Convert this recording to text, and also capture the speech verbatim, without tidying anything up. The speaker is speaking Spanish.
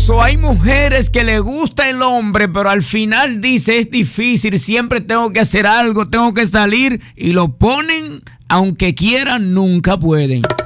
eso. Hay mujeres que le gusta el hombre, pero al final dice, es difícil, siempre tengo que hacer algo, tengo que salir, y lo ponen, aunque quieran, nunca pueden.